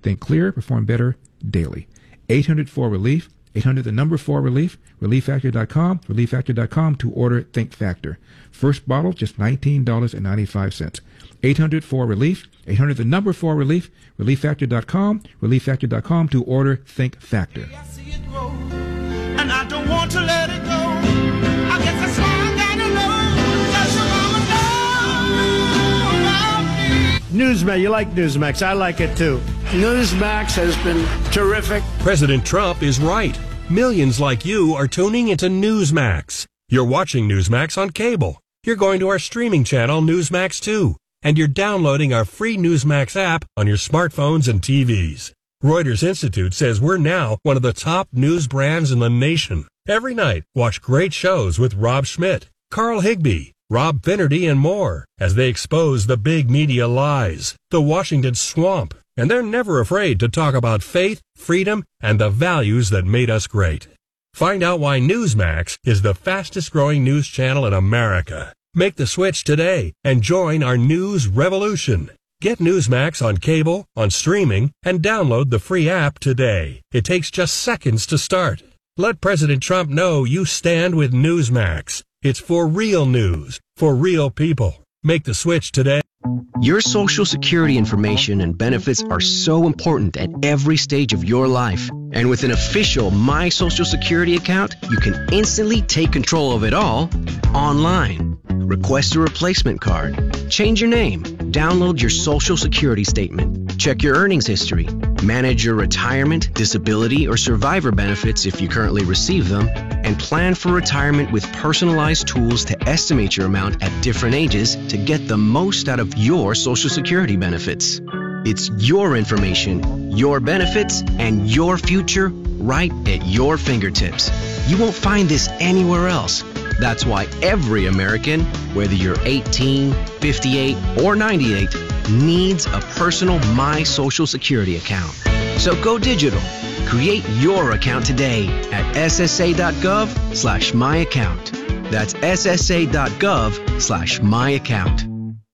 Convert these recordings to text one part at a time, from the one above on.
think clear, perform better daily. 800-4-RELIEF, 800-4-RELIEF, relieffactor.com, relieffactor.com to order Think Factor. First bottle, just $19.95. 800-4-RELIEF, 800-4-RELIEF, relieffactor.com, relieffactor.com to order Think Factor. I see it grow, and I don't want to let it go. I guess that's why I gotta know. Newsmax, you like Newsmax. I like it too. Newsmax has been terrific. President Trump is right. Millions like you are tuning into Newsmax. You're watching Newsmax on cable. You're going to our streaming channel, Newsmax 2. And you're downloading our free Newsmax app on your smartphones and TVs. Reuters Institute says we're now one of the top news brands in the nation. Every night, watch great shows with Rob Schmidt, Carl Higbie, Rob Finnerty, and more as they expose the big media lies, the Washington swamp. And they're never afraid to talk about faith, freedom, and the values that made us great. Find out why Newsmax is the fastest growing news channel in America. Make the switch today and join our news revolution. Get Newsmax on cable, on streaming, and download the free app today. It takes just seconds to start. Let President Trump know you stand with Newsmax. It's for real news, for real people. Make the switch today. Your Social Security information and benefits are so important at every stage of your life. And with an official My Social Security account, you can instantly take control of it all online. Request a replacement card, change your name, download your Social Security statement, check your earnings history, manage your retirement, disability, or survivor benefits if you currently receive them, and plan for retirement with personalized tools to estimate your amount at different ages to get the most out of your Social Security benefits. It's your information, your benefits, and your future right at your fingertips. You won't find this anywhere else. That's why every American, whether you're 18, 58, or 98, needs a personal My Social Security account. So go digital. Create your account today at ssa.gov/myaccount. That's ssa.gov/myaccount.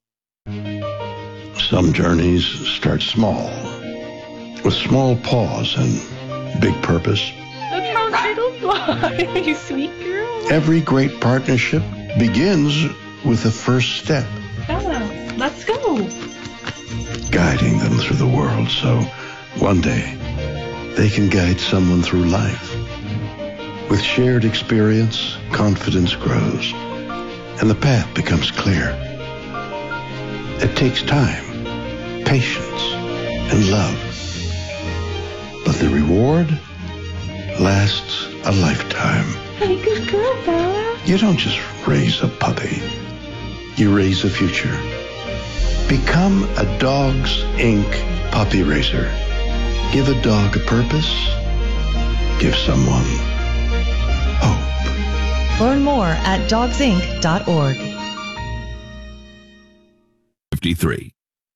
Some journeys start small, with small pause and big purpose. Look how turtles fly, you sweet girl. Every great partnership begins with the first step. Bella, let's go. Guiding them through the world so one day they can guide someone through life. With shared experience, confidence grows, and the path becomes clear. It takes time, patience, and love. But the reward lasts a lifetime. Hey, good girl, Bella. You don't just raise a puppy. You raise a future. Become a Dogs Inc. puppy raiser. Give a dog a purpose. Give someone hope. Learn more at dogsinc.org. 53.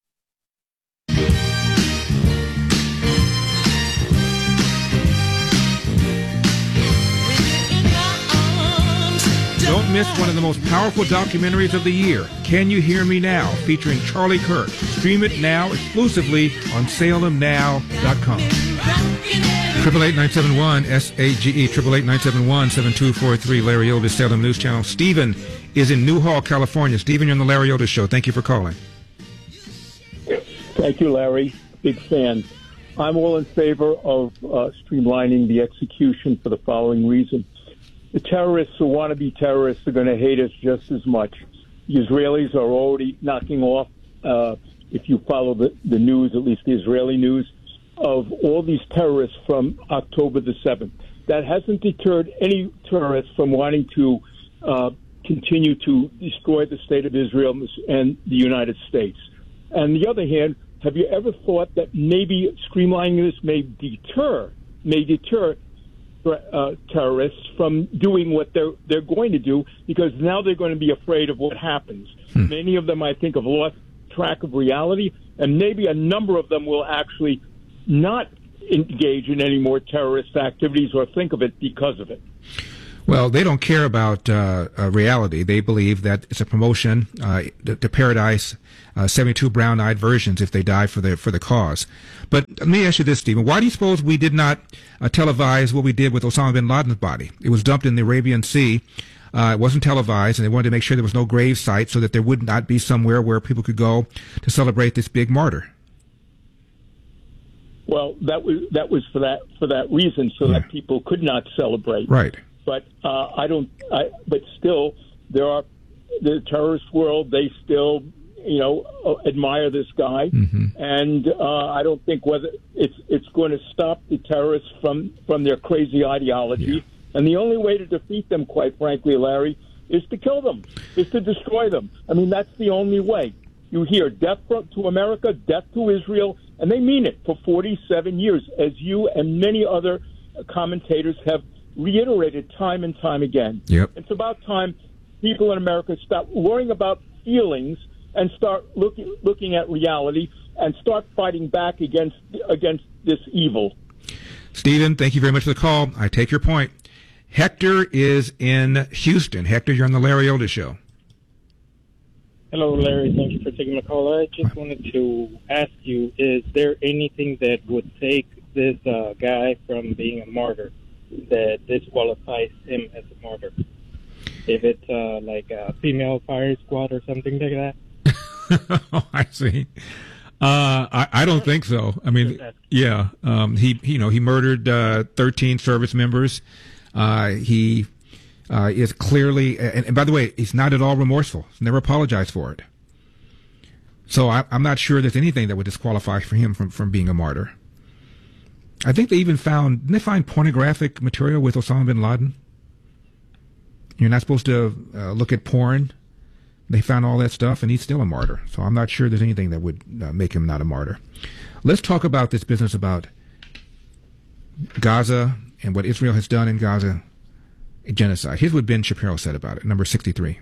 Don't miss one of the most powerful documentaries of the year, Can You Hear Me Now, featuring Charlie Kirk. Stream it now exclusively on SalemNow.com. 888-971-SAGE, 888-971-7243, Larry Otis, Salem News Channel. Stephen is in Newhall, California. Stephen, you're on the Larry Otis Show. Thank you for calling. Thank you, Larry. Big fan. I'm all in favor of streamlining the execution for the following reason. The terrorists who want to be terrorists are going to hate us just as much. The Israelis are already knocking off, if you follow the news, at least the Israeli news, of all these terrorists from October the 7th. That hasn't deterred any terrorists from wanting to continue to destroy the state of Israel and the United States. On the other hand, have you ever thought that maybe streamlining this may deter terrorists from doing what they're going to do, because now they're going to be afraid of what happens. Many of them, I think, have lost track of reality, and maybe a number of them will actually not engage in any more terrorist activities or think of it because of it. Well, they don't care about reality. They believe that it's a promotion to paradise, 72 brown-eyed versions if they die for the cause. But let me ask you this, Stephen. Why do you suppose we did not televise what we did with Osama bin Laden's body? It was dumped in the Arabian Sea. It wasn't televised, and they wanted to make sure there was no grave site so that there would not be somewhere where people could go to celebrate this big martyr. Well, that was for that reason, so that people could not celebrate. Right. But but still, there are the terrorist world. They still, admire this guy, and I don't think whether it's going to stop the terrorists from their crazy ideology. Yeah. And the only way to defeat them, quite frankly, Larry, is to kill them, is to destroy them. I mean, that's the only way. You hear death to America, death to Israel, and they mean it for 47 years, as you and many other commentators have reiterated time and time again. Yep. It's about time people in America stop worrying about feelings and start looking at reality and start fighting back against this evil. Stephen, thank you very much for the call. I take your point. Hector is in Houston. Hector, you're on the Larry Elder Show. Hello, Larry. Thank you for taking my call. I just wanted to ask you, is there anything that would take this guy from being a martyr that disqualifies him as a martyr? If it's like a female fire squad or something like that? Oh, I see. I don't think so. I mean, yeah, he murdered 13 service members. He is clearly, and by the way, he's not at all remorseful. He's never apologized for it. So I'm not sure there's anything that would disqualify for him from being a martyr. I think they even didn't they find pornographic material with Osama bin Laden? You're not supposed to look at porn. They found all that stuff, and he's still a martyr. So I'm not sure there's anything that would make him not a martyr. Let's talk about this business about Gaza and what Israel has done in Gaza, a genocide. Here's what Ben Shapiro said about it, number 63.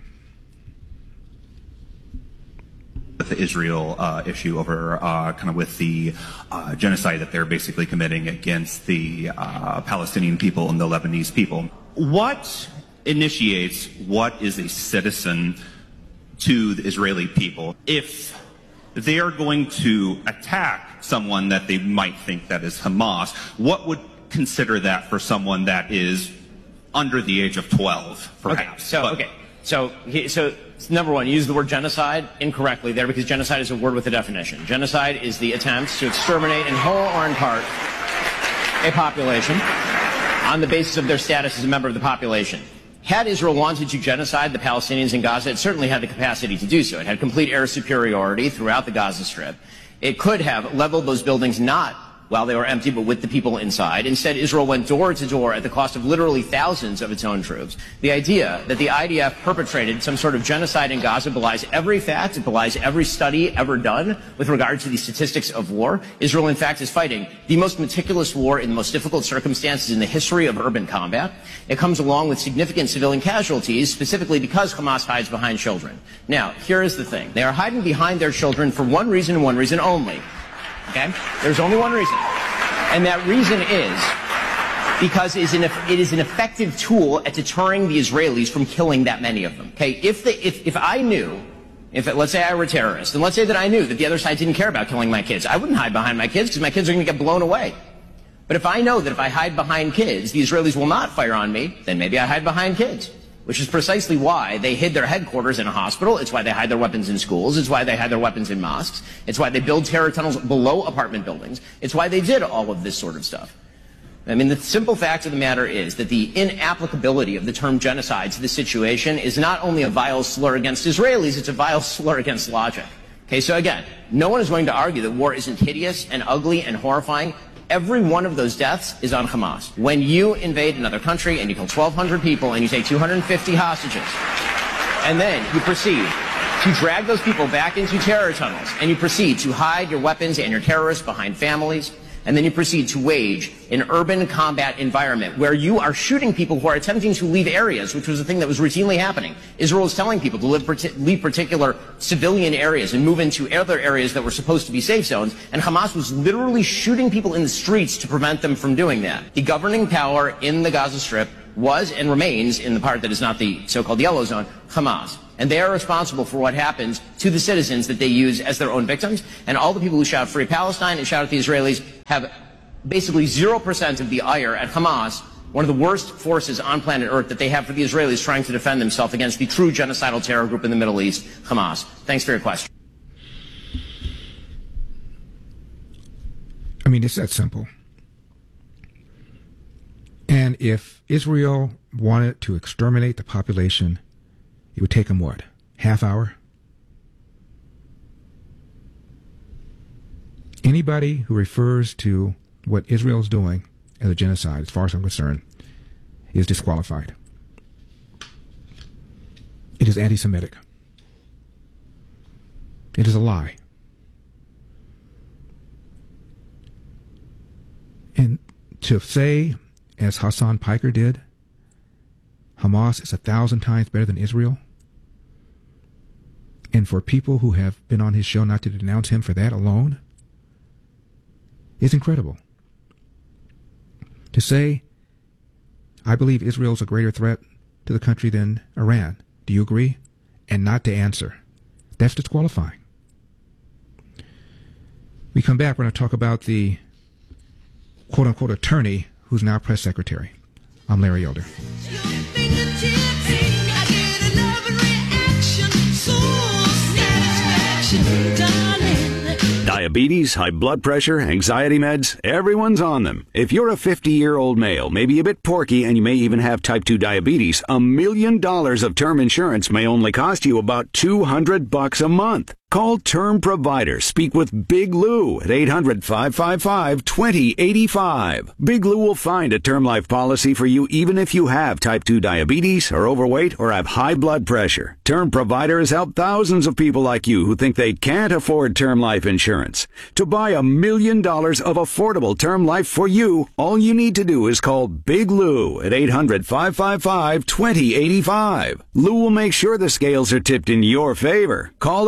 The Israel issue over kind of with the genocide that they're basically committing against the Palestinian people and the Lebanese people. What initiates what is a citizen to the Israeli people if they are going to attack someone that they might think that is Hamas? What would consider that for someone that is under the age of 12, perhaps? So number one, you use the word genocide incorrectly there because genocide is a word with a definition. Genocide is the attempt to exterminate in whole or in part a population on the basis of their status as a member of the population. Had Israel wanted to genocide the Palestinians in Gaza, it certainly had the capacity to do so. It had complete air superiority throughout the Gaza Strip. It could have leveled those buildings not while they were empty, but with the people inside. Instead, Israel went door to door at the cost of literally thousands of its own troops. The idea that the IDF perpetrated some sort of genocide in Gaza belies every fact. It belies every study ever done with regard to the statistics of war. Israel, in fact, is fighting the most meticulous war in the most difficult circumstances in the history of urban combat. It comes along with significant civilian casualties, specifically because Hamas hides behind children. Now, here is the thing. They are hiding behind their children for one reason and one reason only. Okay? There's only one reason. And that reason is because it is an effective tool at deterring the Israelis from killing that many of them. Okay? If let's say I were a terrorist, and let's say that I knew that the other side didn't care about killing my kids, I wouldn't hide behind my kids because my kids are going to get blown away. But if I know that if I hide behind kids, the Israelis will not fire on me, then maybe I hide behind kids. Which is precisely why they hid their headquarters in a hospital. It's why they hide their weapons in schools. It's why they hide their weapons in mosques. It's why they build terror tunnels below apartment buildings. It's why they did all of this sort of stuff. I mean, the simple fact of the matter is that the inapplicability of the term genocide to this situation is not only a vile slur against Israelis, it's a vile slur against logic. Okay, so again, no one is going to argue that war isn't hideous and ugly and horrifying. Every one of those deaths is on Hamas. When you invade another country and you kill 1,200 people and you take 250 hostages, and then you proceed to drag those people back into terror tunnels, and you proceed to hide your weapons and your terrorists behind families, and then you proceed to wage an urban combat environment where you are shooting people who are attempting to leave areas, which was a thing that was routinely happening. Israel was telling people to leave particular civilian areas and move into other areas that were supposed to be safe zones, and Hamas was literally shooting people in the streets to prevent them from doing that. The governing power in the Gaza Strip was and remains, in the part that is not the so-called yellow zone, Hamas. And they are responsible for what happens to the citizens that they use as their own victims. And all the people who shout Free Palestine and shout at the Israelis have basically 0% of the ire at Hamas, one of the worst forces on planet Earth that they have for the Israelis trying to defend themselves against the true genocidal terror group in the Middle East, Hamas. Thanks for your question. I mean, it's that simple. And if Israel wanted to exterminate the population, it would take them what? Half hour? Anybody who refers to what Israel is doing as a genocide, as far as I'm concerned, is disqualified. It is anti-Semitic. It is a lie. And to say, as Hassan Piker did, Hamas is 1,000 times better than Israel, and for people who have been on his show not to denounce him for that alone, is incredible. To say, I believe Israel is a greater threat to the country than Iran, do you agree? And not to answer. That's disqualifying. We come back, we're going to talk about the quote-unquote attorney who's now press secretary. I'm Larry Elder. Diabetes, high blood pressure, anxiety meds, everyone's on them. If you're a 50-year-old male, maybe a bit porky, and you may even have type 2 diabetes, $1 million of term insurance may only cost you about $200 a month. Call Term Provider. Speak with Big Lou at 800-555-2085. Big Lou will find a term life policy for you even if you have type 2 diabetes, are overweight, or have high blood pressure. Term Provider has helped thousands of people like you who think they can't afford term life insurance. To buy $1 million of affordable term life for you, all you need to do is call Big Lou at 800-555-2085. Lou will make sure the scales are tipped in your favor. Call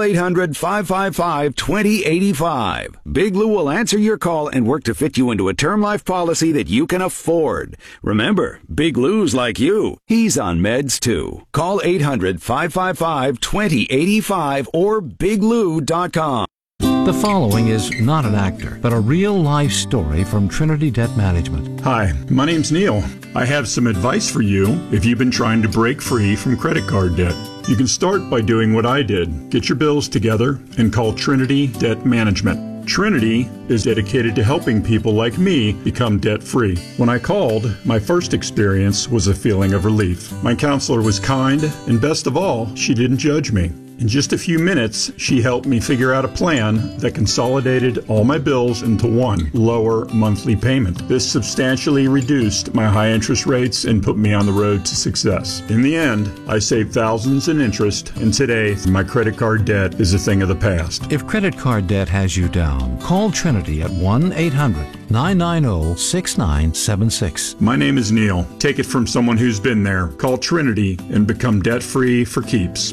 800-555-2085. Big Lou will answer your call and work to fit you into a term life policy that you can afford. Remember, Big Lou's like you. He's on meds too. Call 800-555-2085 or biglou.com. The following is not an actor, but a real-life story from Trinity Debt Management. Hi, my name's Neil. I have some advice for you if you've been trying to break free from credit card debt. You can start by doing what I did. Get your bills together and call Trinity Debt Management. Trinity is dedicated to helping people like me become debt-free. When I called, my first experience was a feeling of relief. My counselor was kind, and best of all, she didn't judge me. In just a few minutes, she helped me figure out a plan that consolidated all my bills into one lower monthly payment. This substantially reduced my high interest rates and put me on the road to success. In the end, I saved thousands in interest, and today, my credit card debt is a thing of the past. If credit card debt has you down, call Trinity at 1-800-990-6976. My name is Neil. Take it from someone who's been there. Call Trinity and become debt-free for keeps.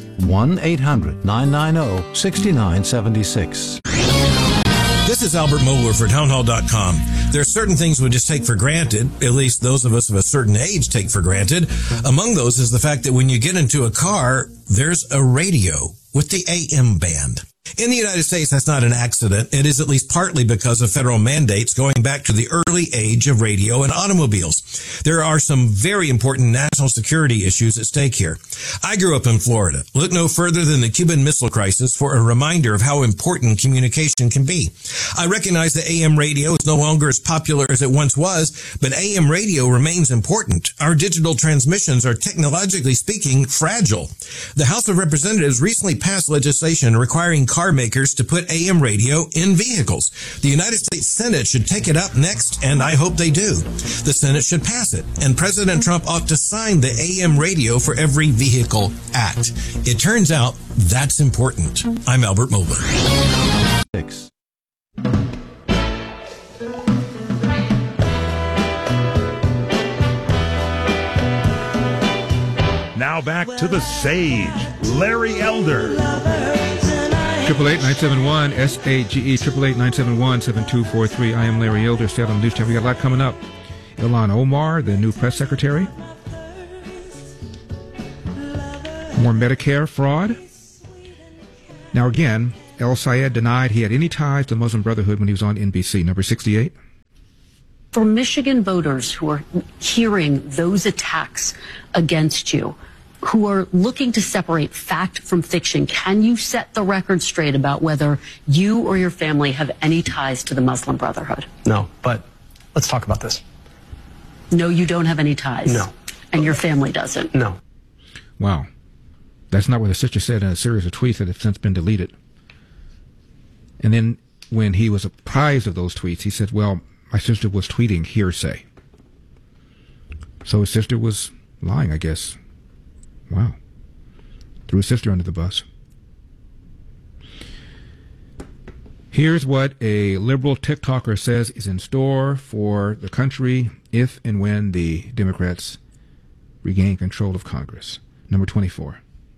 1-800-990-6976. This is Albert Mohler for townhall.com. There are certain things we just take for granted, at least those of us of a certain age take for granted. Among those is the fact that when you get into a car, there's a radio with the AM band. In the United States, that's not an accident. It is at least partly because of federal mandates going back to the early age of radio and automobiles. There are some very important national security issues at stake here. I grew up in Florida. Look no further than the Cuban Missile Crisis for a reminder of how important communication can be. I recognize that AM radio is no longer as popular as it once was, but AM radio remains important. Our digital transmissions are, technologically speaking, fragile. The House of Representatives recently passed legislation requiring car makers to put AM radio in vehicles. The United States Senate should take it up next, and I hope they do. The Senate should pass it, and President Trump ought to sign the AM Radio for Every Vehicle Act. It turns out that's important. I'm Albert Mohler. Now back to the sage, Larry Elder. 888-971-SAGE, 888-971-7243. I am Larry Elder, Salem News Channel. We got a lot coming up. Ilhan Omar, the new press secretary. More Medicare fraud. Now again, El Sayed denied he had any ties to the Muslim Brotherhood when he was on NBC. Number 68. For Michigan voters who are hearing those attacks against you, who are looking to separate fact from fiction, can you set the record straight about whether you or your family have any ties to the Muslim Brotherhood? No, but let's talk about this. No, you don't have any ties? No. And your family doesn't? No. Wow. That's not what the sister said in a series of tweets that have since been deleted. And then when he was apprised of those tweets, he said, well, my sister was tweeting hearsay. So his sister was lying, I guess. Wow. Threw his sister under the bus. Here's what a liberal TikToker says is in store for the country if and when the Democrats regain control of Congress. Number 24.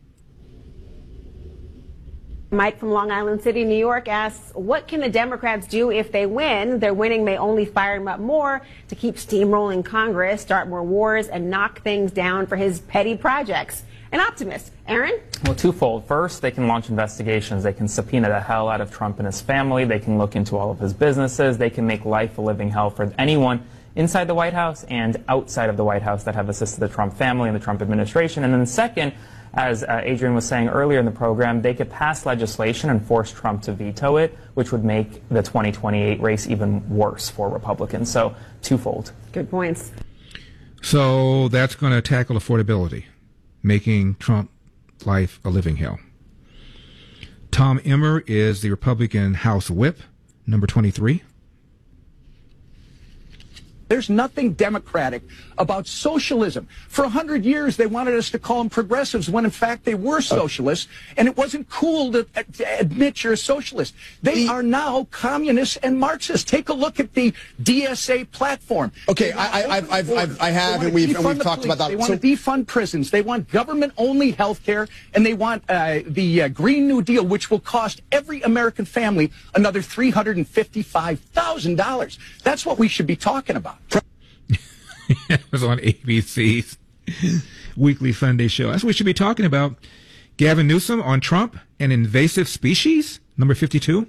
Mike from Long Island City, New York asks, what can the Democrats do if they win? Their winning may only fire him up more to keep steamrolling Congress, start more wars, and knock things down for his petty projects. An optimist. Aaron? Well, twofold. First, they can launch investigations. They can subpoena the hell out of Trump and his family. They can look into all of his businesses. They can make life a living hell for anyone inside the White House and outside of the White House that have assisted the Trump family and the Trump administration. And then second, as Adrian was saying earlier in the program, they could pass legislation and force Trump to veto it, which would make the 2028 race even worse for Republicans. So, twofold. Good points. So that's going to tackle affordability, making Trump life a living hell. Tom Emmer is the Republican House Whip, number 23. There's nothing democratic about socialism. For 100 years, they wanted us to call them progressives when, in fact, they were socialists, and it wasn't cool to admit you're a socialist. They are now communists and Marxists. Take a look at the DSA platform. Okay, I have, and we've talked about that. They want to defund prisons. They want government-only health care, and they want the Green New Deal, which will cost every American family another $355,000. That's what we should be talking about. It was on ABC's weekly Sunday show. That's what we should be talking about. Gavin Newsom on Trump and invasive species, number 52.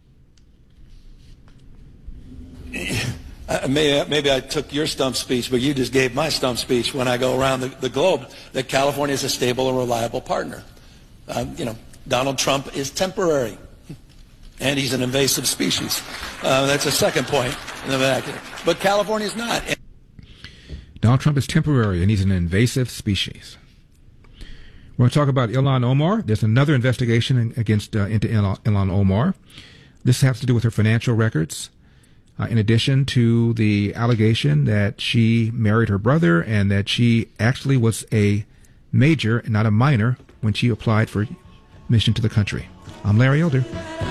Maybe I took your stump speech, but you just gave my stump speech when I go around the globe that California is a stable and reliable partner. Donald Trump is temporary, and he's an invasive species. That's a second point in the vernacular. But California is not. Donald Trump is temporary, and he's an invasive species. We're going to talk about Ilhan Omar. There's another investigation into Ilhan Omar. This has to do with her financial records. In addition to the allegation that she married her brother and that she actually was a major and not a minor when she applied for admission to the country. I'm Larry Elder.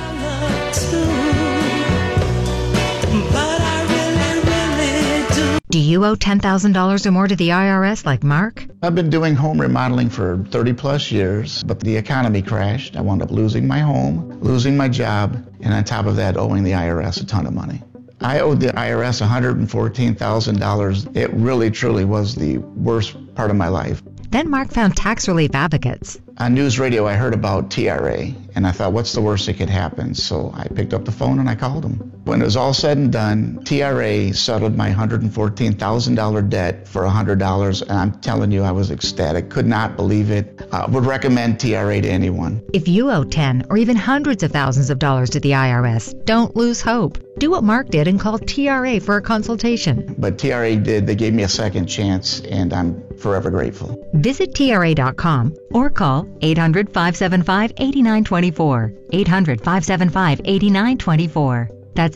Do you owe $10,000 or more to the IRS like Mark? I've been doing home remodeling for 30 plus years, but the economy crashed. I wound up losing my home, losing my job, and on top of that, owing the IRS a ton of money. I owed the IRS $114,000. It really, truly was the worst part of my life. Then Mark found tax relief advocates. On news radio, I heard about TRA, and I thought, what's the worst that could happen? So I picked up the phone and I called them. When it was all said and done, TRA settled my $114,000 debt for $100, and I'm telling you, I was ecstatic. Could not believe it. Would recommend TRA to anyone. If you owe 10 or even hundreds of thousands of dollars to the IRS, don't lose hope. Do what Mark did and call TRA for a consultation. But TRA did. They gave me a second chance, and I'm forever grateful. Visit TRA.com or call 800-575-8924. 800-575-8924. That's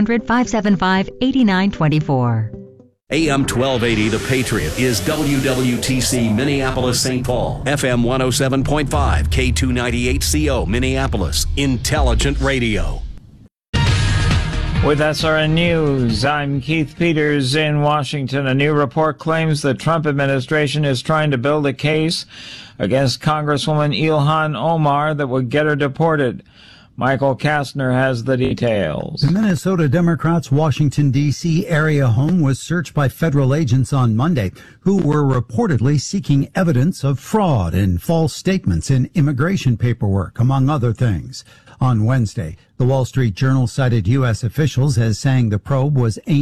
800-575-8924. AM 1280 The Patriot is WWTC Minneapolis St. Paul, FM 107.5, K298CO Minneapolis, Intelligent Radio. With SRN News, I'm Keith Peters in Washington. A new report claims the Trump administration is trying to build a case against Congresswoman Ilhan Omar that would get her deported. Michael Kastner has the details. The Minnesota Democrats' Washington, D.C. area home was searched by federal agents on Monday who were reportedly seeking evidence of fraud and false statements in immigration paperwork, among other things. On Wednesday, the Wall Street Journal cited U.S. officials as saying the probe was aimed